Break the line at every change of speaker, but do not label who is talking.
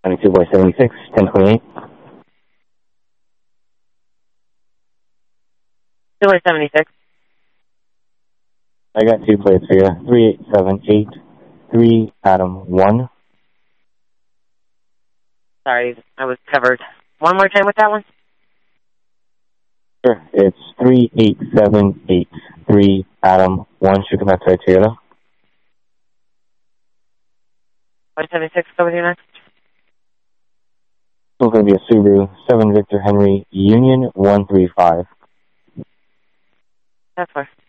92 by 76, 1028.
2 by 76.
I got 2 plates for you. 38783 Adam 1.
Sorry, I was covered. One more time with that one?
Sure. It's 38783 Adam 1. Should come back to Toyota.
176, go with you next.
This one's going to be a Subaru 7 Victor Henry Union 135.
That's fine.